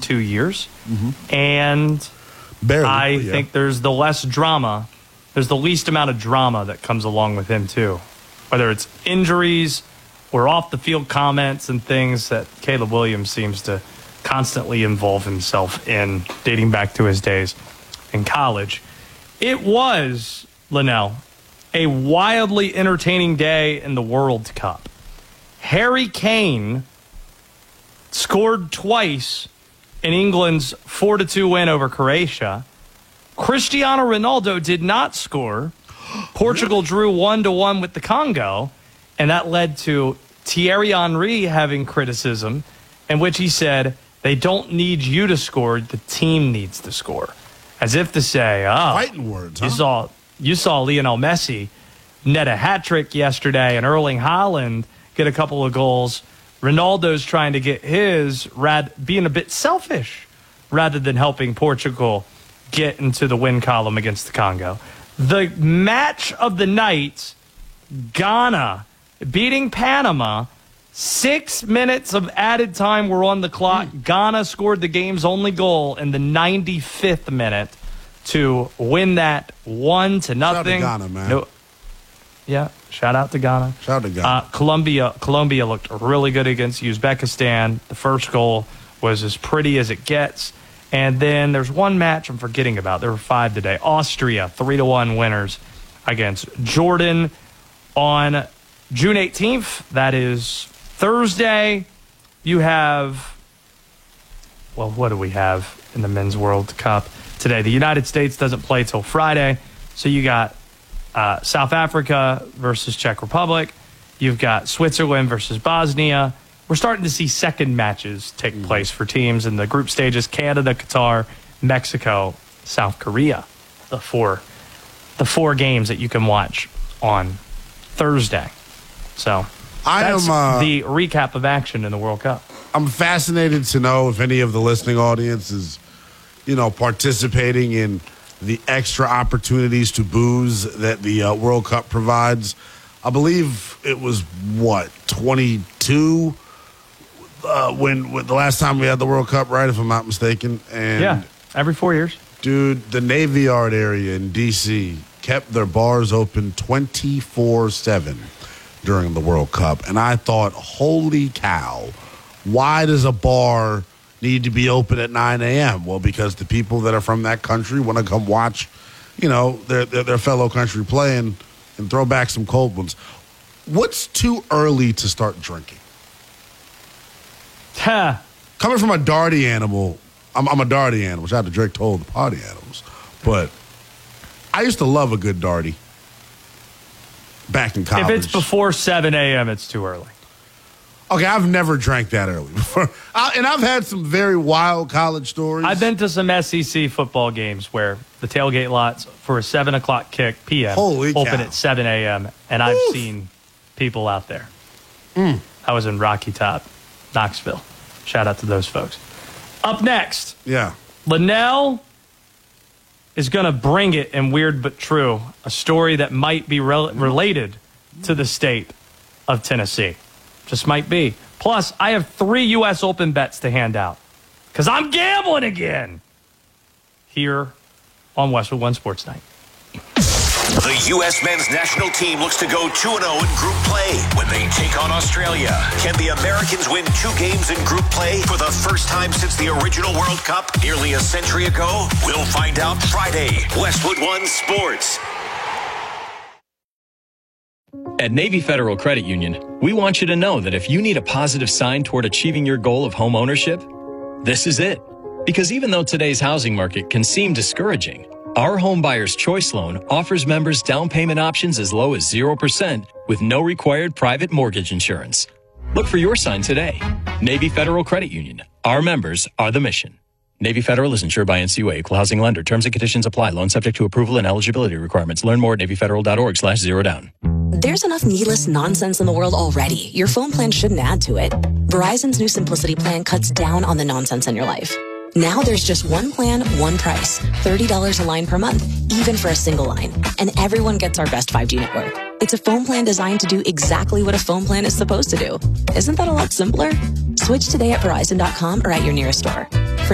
2 years. And Barely, I think there's the least amount of drama that comes along with him, too. Whether it's injuries or off-the-field comments and things that Caleb Williams seems to constantly involve himself in, dating back to his days in college. It was, Linnell, a wildly entertaining day in the World Cup. Harry Kane scored twice in England's 4-2 win over Croatia. Cristiano Ronaldo did not score. Portugal drew 1-1 with the Congo, and that led to Thierry Henry having criticism in which he said, they don't need you to score, the team needs to score. As if to say, fighting words, huh? You saw Lionel Messi net a hat-trick yesterday and Erling Haaland get a couple of goals. Ronaldo's trying to get his, being a bit selfish rather than helping Portugal get into the win column against the Congo. The match of the night, Ghana beating Panama. 6 minutes of added time were on the clock. Ghana scored the game's only goal in the 95th minute to win that 1-0. Shout out to Ghana, man. Shout out to Ghana. Shout out to Ghana. Colombia looked really good against Uzbekistan. The first goal was as pretty as it gets. And then there's one match I'm forgetting about. There were 5 today. Austria, 3-1 winners against Jordan on June 18th. That is Thursday. You have, what do we have in the Men's World Cup today? The United States doesn't play till Friday. So you got South Africa versus Czech Republic. You've got Switzerland versus Bosnia. We're starting to see second matches take place for teams in the group stages: Canada, Qatar, Mexico, South Korea. The four games that you can watch on Thursday. So that's the recap of action in the World Cup. I'm fascinated to know if any of the listening audience is, participating in the extra opportunities to booze that the World Cup provides. I believe it was 22 when the last time we had the World Cup, right? If I'm not mistaken. And every 4 years. Dude, the Navy Yard area in D.C. kept their bars open 24/7 during the World Cup, and I thought, holy cow, why does a bar need to be open at 9 a.m.? Well, because the people that are from that country want to come watch, their fellow country play and throw back some cold ones. What's too early to start drinking? Coming from a Darty animal, I'm a Darty animal. Shout out to Drake Toll, the party animals. But I used to love a good Darty back in college. If it's before 7 a.m., it's too early. Okay, I've never drank that early before. And I've had some very wild college stories. I've been to some SEC football games where the tailgate lots for a 7 o'clock p.m. open at 7 a.m., and I've seen people out there. I was in Rocky Top, Knoxville. Shout out to those folks. Up next, Linnell is going to bring it in Weird But True, a story that might be related to the state of Tennessee. Just might be. Plus, I have 3 U.S. Open bets to hand out because I'm gambling again here on Westwood One Sports Night. The U.S. men's national team looks to go 2-0 in group play when they take on Australia. Can the Americans win 2 games in group play for the first time since the original World Cup nearly a century ago? We'll find out Friday. Westwood One Sports. At Navy Federal Credit Union, we want you to know that if you need a positive sign toward achieving your goal of home ownership, this is it. Because even though today's housing market can seem discouraging, our Home Buyer's Choice Loan offers members down payment options as low as 0% with no required private mortgage insurance. Look for your sign today. Navy Federal Credit Union. Our members are the mission. Navy Federal is insured by NCUA, Equal Housing Lender. Terms and conditions apply. Loan subject to approval and eligibility requirements. Learn more at NavyFederal.org/zerodown. There's enough needless nonsense in the world already. Your phone plan shouldn't add to it. Verizon's new Simplicity plan cuts down on the nonsense in your life. Now there's just one plan, one price. $30 a line per month, even for a single line. And everyone gets our best 5G network. It's a phone plan designed to do exactly what a phone plan is supposed to do. Isn't that a lot simpler? Switch today at Verizon.com or at your nearest store.